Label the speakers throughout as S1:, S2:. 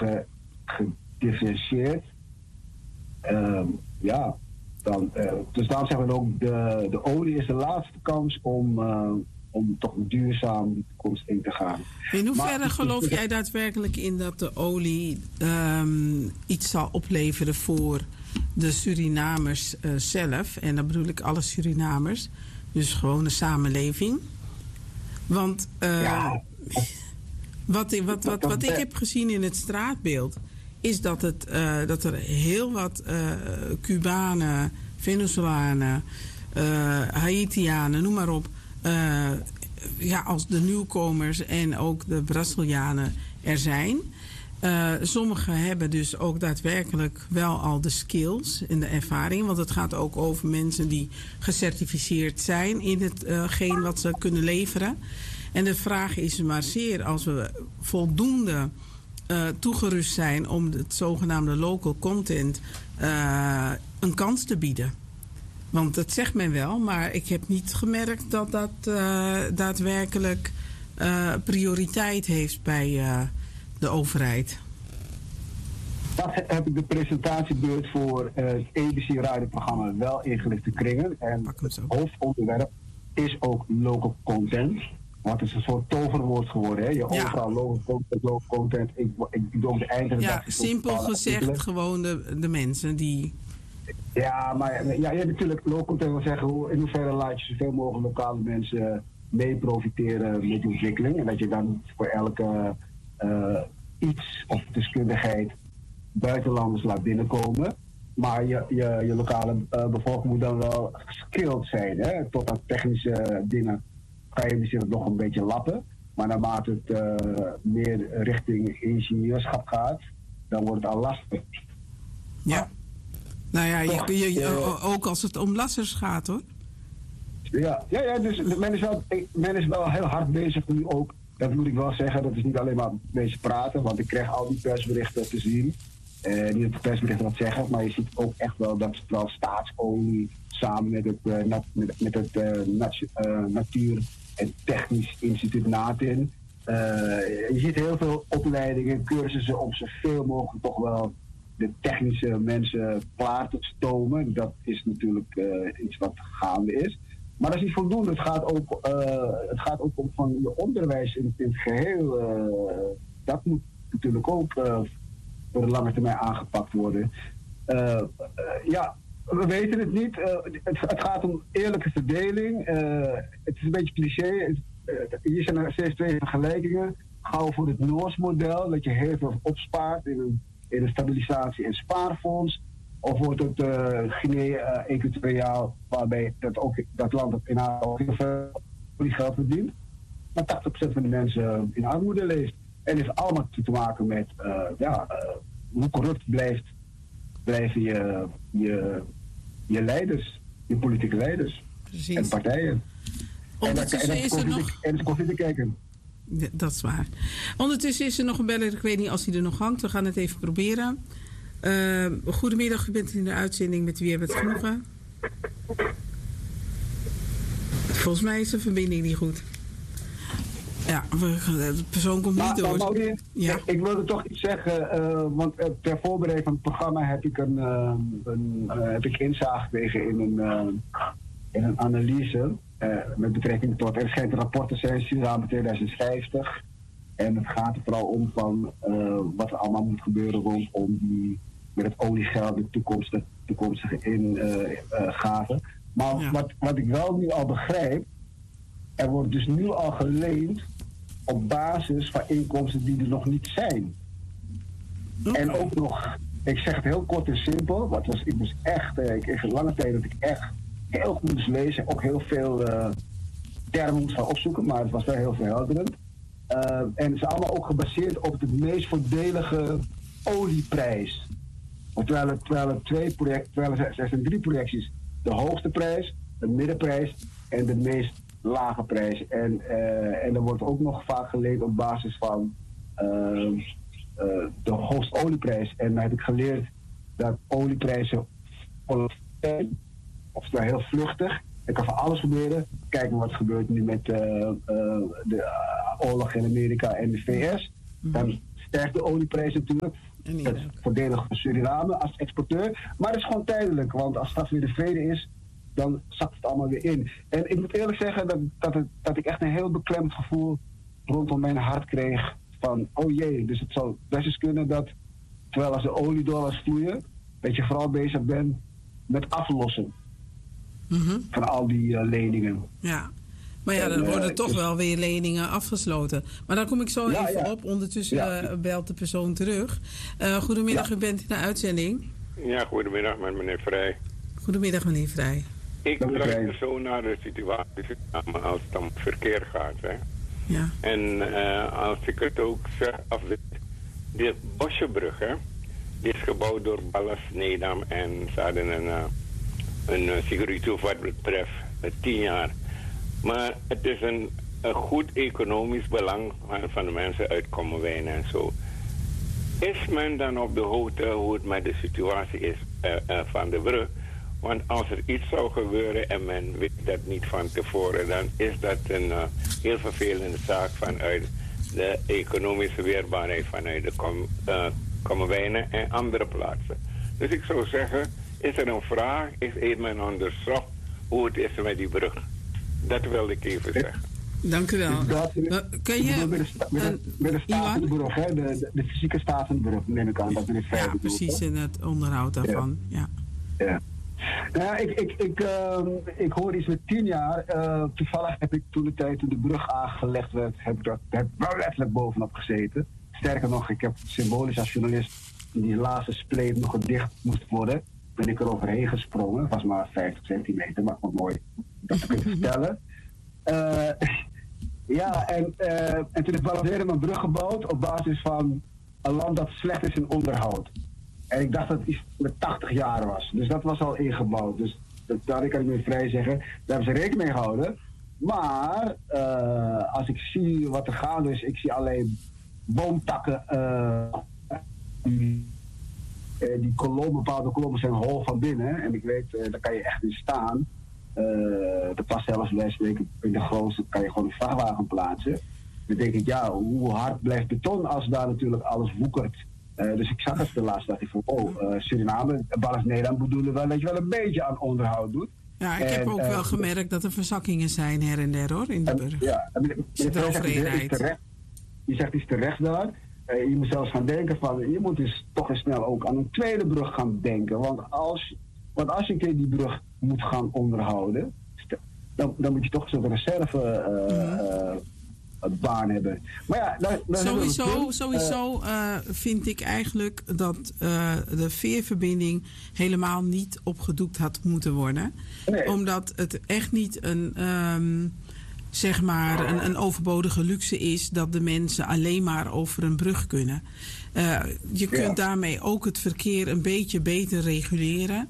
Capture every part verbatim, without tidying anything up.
S1: ge, gedifferentieerd. Um, ja, dan, uh, dus daarom zeggen we ook, de, de olie is de laatste kans om, uh, om toch duurzaam de toekomst in te gaan.
S2: In hoeverre geloof jij daadwerkelijk in dat de olie um, iets zal opleveren voor de Surinamers uh, zelf? En dan bedoel ik alle Surinamers, dus gewoon de samenleving. Want uh, ja. wat, wat, wat, wat ik heb gezien in het straatbeeld is dat, het, uh, dat er heel wat uh, Cubanen, Venezolanen, uh, Haitianen, noem maar op, uh, ja, als de nieuwkomers en ook de Brazilianen er zijn. Uh, sommigen hebben dus ook daadwerkelijk wel al de skills en de ervaring. Want het gaat ook over mensen die gecertificeerd zijn in hetgeen uh, wat ze kunnen leveren. En de vraag is maar zeer, als we voldoende uh, toegerust zijn om het zogenaamde local content uh, een kans te bieden. Want dat zegt men wel, maar ik heb niet gemerkt dat dat uh, daadwerkelijk uh, prioriteit heeft bij uh, de overheid.
S1: Dat heb ik de presentatiebeurt voor uh, het E B C-radioprogramma wel ingelichte kringen. En het hoofdonderwerp is ook local content. Want het is een soort toverwoord geworden. Hè? Je ja. overal local content, local content. Ik, ik, ik doe ook de eindredactie.
S2: Ja, simpel gezegd artikelen. Gewoon de, de mensen die...
S1: Ja, maar ja, je hebt natuurlijk local content wil zeggen, hoe, in hoeverre laat je zoveel mogelijk lokale mensen mee profiteren met de ontwikkeling. En dat je dan voor elke uh, iets of deskundigheid buitenlanders laat binnenkomen. Maar je, je, je lokale uh, bevolking moet dan wel geskilled zijn. Hè? Tot aan technische dingen ga je misschien nog een beetje lappen. Maar naarmate het uh, meer richting ingenieurschap gaat, dan wordt het al lastig.
S2: Ja. Maar, nou ja, je, je, je, ook als het om lassers gaat, hoor.
S1: Ja, ja, ja dus men is, wel, men is wel heel hard bezig nu ook. Dat moet ik wel zeggen. Dat is niet alleen maar mensen praten. Want ik krijg al die persberichten te zien. Uh, niet dat de persberichten wat zeggen. Maar je ziet ook echt wel dat het wel staatsolie samen met het, uh, nat, met, met het uh, nat, uh, Natuur- en Technisch Instituut NATIN. Uh, je ziet heel veel opleidingen, cursussen om zoveel mogelijk toch wel de technische mensen klaar te stomen. Dat is natuurlijk uh, iets wat gaande is. Maar dat is niet voldoende. Het gaat ook, uh, het gaat ook om van je onderwijs in, in het geheel. Uh, dat moet natuurlijk ook uh, voor de lange termijn aangepakt worden. Uh, uh, ja, we weten het niet. Uh, het, het gaat om eerlijke verdeling. Uh, het is een beetje cliché. Het, uh, hier zijn er steeds twee vergelijkingen. Gauw voor het Noors model, dat je heel veel opspaart in een in een stabilisatie- en spaarfonds. Of wordt het uh, Guinea-Equatoriaal, waarbij dat, ook, dat land in ook heel veel geld verdient. Maar tachtig procent van de mensen in armoede leeft. En heeft allemaal te maken met uh, ja, uh, hoe corrupt blijft, blijven je, je, je leiders, je politieke leiders. Precies. En partijen.
S2: Ondertussen en dat, en dat is er nog...
S1: En het koffie te kijken.
S2: Ja, dat is waar. Ondertussen is er nog een beller. Ik weet niet of hij er nog hangt. We gaan het even proberen. Uh, goedemiddag, u bent in de uitzending. Met wie hebben we het genoegen? Volgens mij is de verbinding niet goed. Ja, de persoon komt niet door.
S1: Maureen, ja. Ik wilde toch iets zeggen. Uh, want uh, ter voorbereiding van het programma heb ik, een, uh, een, uh, heb ik inzage gekregen in een, uh, in een analyse. Uh, met betrekking tot, er schijnt een rapport te zijn, Suriname twintig vijftig. En het gaat er vooral om van uh, wat er allemaal moet gebeuren rondom die, met het oliegeld, de toekomstige, toekomstige ingaven. Uh, uh, maar ja. wat, wat ik wel nu al begrijp, er wordt dus nu al geleend op basis van inkomsten die er nog niet zijn. Okay. En ook nog, ik zeg het heel kort en simpel, want was, ik moest echt, uh, ik kreeg een lange tijd dat ik echt heel goed moest lezen, ook heel veel uh, termen moest gaan opzoeken, maar het was wel heel verhelderend. Uh, en het is allemaal ook gebaseerd op de meest voordelige olieprijs. Want terwijl het, terwijl het twee project, terwijl er, er zijn drie projecties, de hoogste prijs, de middenprijs en de meest lage prijs. En, uh, en er wordt ook nog vaak geleend op basis van uh, uh, de hoogste olieprijs. En dan heb ik geleerd dat olieprijzen zijn, of het heel vluchtig. Ik kan van alles proberen. Kijken wat er gebeurt nu met uh, uh, de uh, oorlog in Amerika en de V S. Dan stijgt de olieprijs natuurlijk. Dat is voordelig voor Suriname als exporteur. Maar het is gewoon tijdelijk, want als straks weer de vrede is, dan zakt het allemaal weer in. En ik moet eerlijk zeggen dat, dat, het, dat ik echt een heel beklemd gevoel rondom mijn hart kreeg van, oh jee, dus het zou best eens kunnen dat, terwijl als de oliedollars vloeien, dat je vooral bezig bent met aflossen mm-hmm. van al die uh, leningen.
S2: Ja. Maar ja, dan worden toch wel weer leningen afgesloten. Maar daar kom ik zo ja, even ja. op. Ondertussen ja. uh, belt de persoon terug. Uh, goedemiddag, ja. u bent in de uitzending.
S3: Ja, goedemiddag met meneer Vrij.
S2: Goedemiddag, meneer Vrij.
S3: Ik kijk zo naar de situatie als het om verkeer gaat. Hè.
S2: Ja.
S3: En uh, als ik het ook zeg, af de Bosjebrug, hè, die is gebouwd door Ballas Nedam en ze hadden een, uh, een uh, security wat betreft uh, tien jaar. Maar het is een, een goed economisch belang van, van de mensen uit Kommerwijnen en zo. Is men dan op de hoogte hoe het met de situatie is uh, uh, van de brug? Want als er iets zou gebeuren en men weet dat niet van tevoren, dan is dat een uh, heel vervelende zaak vanuit de economische weerbaarheid vanuit de kom, uh, Kommerwijnen en andere plaatsen. Dus ik zou zeggen, is er een vraag, is men onderzocht hoe het is met die brug? Dat wilde ik even zeggen.
S2: Dank u wel.
S1: Kun je... Met de, sta, met de, met de staat van de brug, hè? De, de, de fysieke staat van de brug, neem ik aan. Dat is
S2: ja, precies, in het onderhoud daarvan. Ja.
S1: ja. ja. Nou ja, ik, ik, ik, uh, ik hoorde iets met tien jaar. Uh, toevallig heb ik toen de tijd, toen de brug aangelegd werd, heb ik, dat, heb ik wel letterlijk bovenop gezeten. Sterker nog, ik heb symbolisch als journalist, die laatste spleet nog gedicht moest worden, ben ik er overheen gesprongen. Het was maar vijftig centimeter, maar gewoon mooi dat te kunnen vertellen. Uh, ja, en, uh, en toen heb ik weer een brug gebouwd op basis van een land dat slecht is in onderhoud. En ik dacht dat het iets met tachtig jaar was. Dus dat was al ingebouwd. Dus dat, daar kan ik me vrij zeggen. Daar hebben ze rekening mee gehouden. Maar uh, als ik zie wat er gaande is, ik zie alleen boomtakken. Uh, die, uh, die kolommen, bepaalde kolommen zijn hol van binnen. En ik weet, uh, daar kan je echt in staan. Uh, dat was zelfs les weken in de grootste, kan je gewoon een vrachtwagen plaatsen. Dan denk ik, ja, hoe hard blijft beton als daar natuurlijk alles woekert. Uh, dus ik zag het de laatste dag. Ik vond, oh, uh, Suriname, Ballas Nederland bedoelen wel dat je wel een beetje aan onderhoud doet.
S2: Ja, ik en, heb ook uh, wel gemerkt dat er verzakkingen zijn her en der hoor, in de burg.
S1: Ja, en de, de, de overeenheid. Terecht, je zegt iets terecht daar. Uh, je moet zelfs gaan denken van, je moet dus toch eens snel ook aan een tweede brug gaan denken. Want als, want als je een keer die brug moet gaan onderhouden, dan, dan moet je toch zo'n reserve uh, mm-hmm. uh, baan hebben. Maar ja, daar, daar
S2: sowieso sowieso uh, vind ik eigenlijk dat uh, de veerverbinding helemaal niet opgedoekt had moeten worden. Nee. Omdat het echt niet een, um, zeg maar een, een overbodige luxe is dat de mensen alleen maar over een brug kunnen. Uh, je kunt ja. daarmee ook het verkeer een beetje beter reguleren.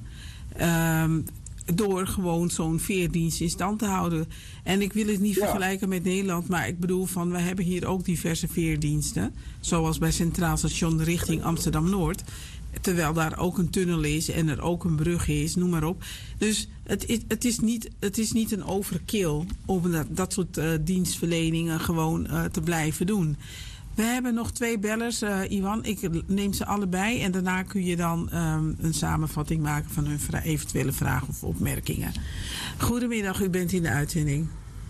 S2: Um, Door gewoon zo'n veerdienst in stand te houden. En ik wil het niet ja. vergelijken met Nederland, maar ik bedoel van, we hebben hier ook diverse veerdiensten. Zoals bij Centraal Station richting Amsterdam-Noord. Terwijl daar ook een tunnel is en er ook een brug is, noem maar op. Dus het is, het is, niet, het is niet een overkill om dat, dat soort uh, dienstverleningen gewoon uh, te blijven doen. We hebben nog twee bellers, uh, Iwan. Ik neem ze allebei en daarna kun je dan um, een samenvatting maken van hun vra- eventuele vragen of opmerkingen. Goedemiddag, u bent in de uitzending.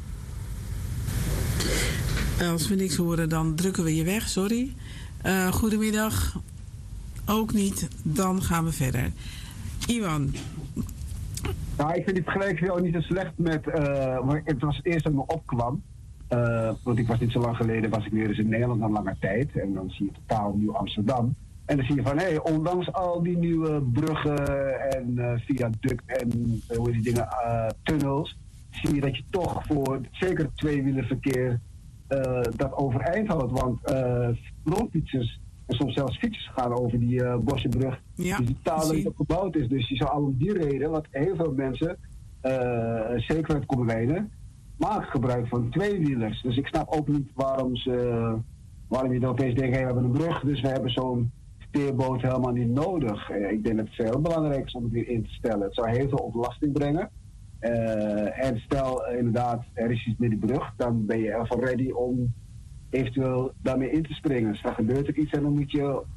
S2: Als we niks horen, dan drukken we je weg, sorry. Uh, goedemiddag, ook niet. Dan gaan we verder. Iwan.
S1: Nou, ik vind die vergelijking ook niet zo slecht met... Uh, het was het eerste dat me opkwam. Uh, want ik was niet zo lang geleden, was ik weer eens in Nederland na lange tijd. En dan zie je totaal nieuw Amsterdam. En dan zie je van, hé, hey, ondanks al die nieuwe bruggen en uh, viaduct en uh, hoe die dingen, uh, tunnels, zie je dat je toch voor zeker het tweewielerverkeer uh, dat overeind houdt. Want uh, rondfietsers en soms zelfs fietsers gaan over die uh, Bosjebrug, ja, die totaal niet opgebouwd is. Dus je zou al om die reden, wat heel veel mensen, uh, zeker uit Kommerwijnen, maak gebruik van tweewielers. Dus ik snap ook niet waarom ze, waarom je dan opeens denkt, hey, we hebben een brug, dus we hebben zo'n veerboot helemaal niet nodig. Uh, ik denk dat het heel belangrijk is om het weer in te stellen. Het zou heel veel ontlasting brengen. Uh, en stel uh, inderdaad, er is iets met die brug, dan ben je ervan ready om eventueel daarmee in te springen. Dus dan gebeurt er iets en dan moet je